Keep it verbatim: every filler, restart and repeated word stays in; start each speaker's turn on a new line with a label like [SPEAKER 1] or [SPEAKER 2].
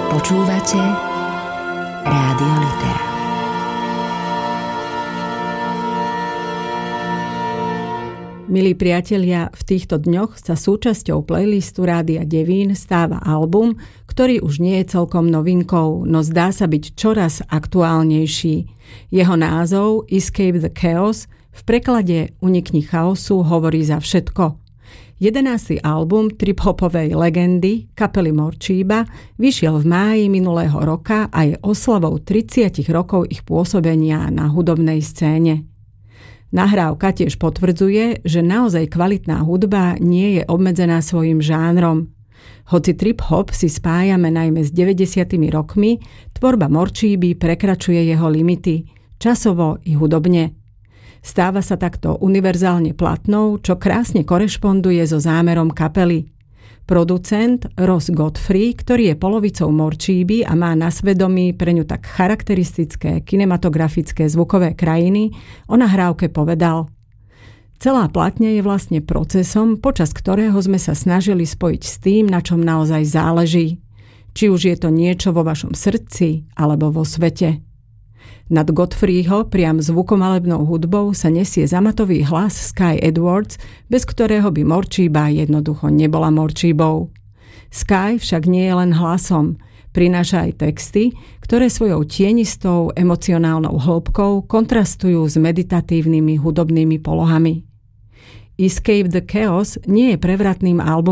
[SPEAKER 1] Počúvate Rádio Litera.
[SPEAKER 2] Milí priatelia, v týchto dňoch sa súčasťou playlistu Rádia Devín stáva album, ktorý už nie je celkom novinkou, no zdá sa byť čoraz aktuálnejší. Jeho názov Escape the Chaos, v preklade Unikni chaosu, hovorí za všetko. jedenásty album trip-hopovej legendy kapely Morčíba vyšiel v máji minulého roka a je oslavou tridsať rokov ich pôsobenia na hudobnej scéne. Nahrávka tiež potvrdzuje, že naozaj kvalitná hudba nie je obmedzená svojim žánrom. Hoci trip-hop si spájame najmä s deväťdesiatymi rokmi, tvorba Morčíby prekračuje jeho limity, časovo i hudobne. Stáva sa takto univerzálne platnou, čo krásne korešponduje so zámerom kapely. Producent Ross Godfrey, ktorý je polovicou Morčíby a má na svedomí pre ňu tak charakteristické kinematografické zvukové krajiny, o nahrávke povedal: Celá platňa je vlastne procesom, počas ktorého sme sa snažili spojiť s tým, na čom naozaj záleží. Či už je to niečo vo vašom srdci alebo vo svete. Nad Godfreyho priam zvukomalebnou hudbou sa nesie zamatový hlas Sky Edwards, bez ktorého by Morčíba jednoducho nebola Morčíbou. Sky však nie je len hlasom, prináša aj texty, ktoré svojou tienistou emocionálnou hĺbkou kontrastujú s meditatívnymi hudobnými polohami. Escape the Chaos nie je prevratným albumom